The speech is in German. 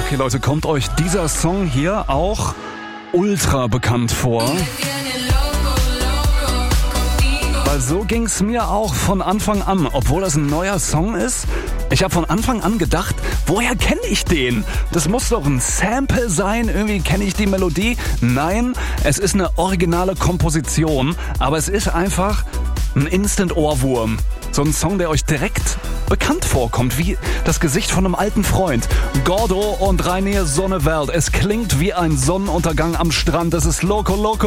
Okay, Leute, kommt euch dieser Song hier auch ultra bekannt vor? Weil so ging's mir auch von Anfang an, obwohl das ein neuer Song ist. Ich habe von Anfang an gedacht, woher kenne ich den? Das muss doch ein Sample sein, irgendwie kenne ich die Melodie. Nein, es ist eine originale Komposition, aber es ist einfach ein Instant-Ohrwurm. So ein Song, der euch direkt bekannt vorkommt, wie das Gesicht von einem alten Freund. Gordo und Reinier Sonneveld. Es klingt wie ein Sonnenuntergang am Strand. Es ist Loco Loco.